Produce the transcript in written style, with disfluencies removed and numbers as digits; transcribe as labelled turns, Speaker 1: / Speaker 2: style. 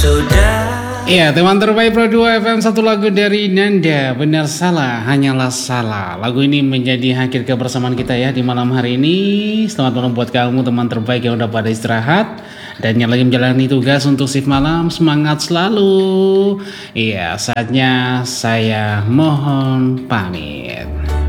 Speaker 1: Iya, teman terbaik Pro 2 FM, satu lagu dari Nanda, Benar Salah Hanyalah Salah. Lagu ini menjadi akhir kebersamaan kita ya di malam hari ini. Selamat malam buat kamu teman terbaik yang udah pada istirahat dan yang lagi menjalani tugas untuk shift malam. Semangat selalu. Iya, saatnya saya mohon pamit.